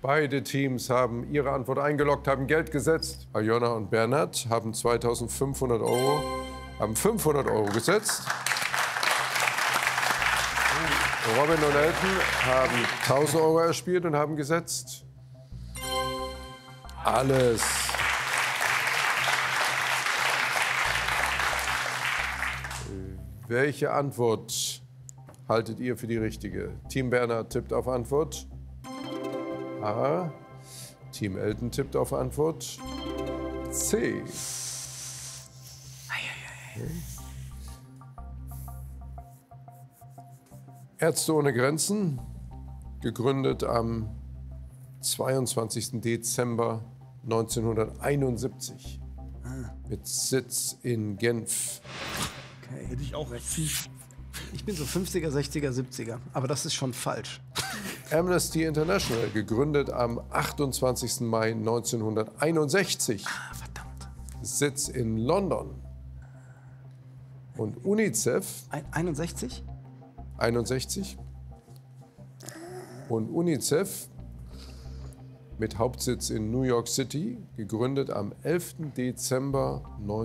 Beide Teams haben ihre Antwort eingeloggt, haben Geld gesetzt. Aljona und Bernhard haben 2.500 €, haben 500 € gesetzt. Robin und Elton haben 1.000 € erspielt und haben gesetzt. Alles. Welche Antwort haltet ihr für die richtige? Team Bernhard tippt auf Antwort A. Team Elton tippt auf Antwort C. Ärzte ohne Grenzen, gegründet am 22. Dezember 1971 mit Sitz in Genf. Okay, hätte ich auch recht. Ich bin so 50er, 60er, 70er, aber das ist schon falsch. Amnesty International, gegründet am 28. Mai 1961. Verdammt. Sitz in London. Und UNICEF, 61? 61. Und UNICEF mit Hauptsitz in New York City, gegründet am 11. Dezember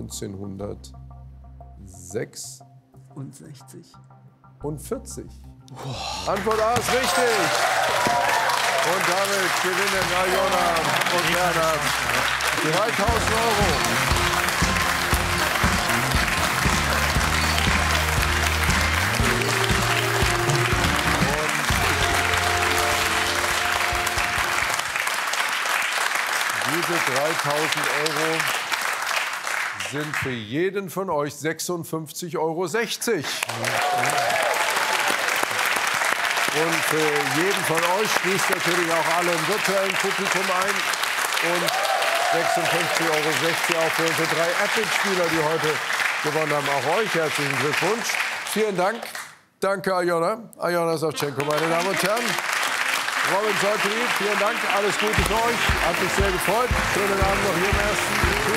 1946. Und 60. Und 40. Antwort A ist richtig. Und damit gewinnen Aljona und Bernhard 3.000 €. Diese 3.000 € sind für jeden von euch 56,60 €. Und für jeden von euch schließt natürlich auch alle im virtuellen Publikum ein. Und 56,60 € auch für unsere 3 Epic-Spieler, die heute gewonnen haben. Auch euch herzlichen Glückwunsch. Vielen Dank. Danke, Aljona. Aljona Savchenko, meine Damen und Herren. Robin Solteri, vielen Dank. Alles Gute für euch. Hat mich sehr gefreut. Schönen Abend noch hier im Ersten.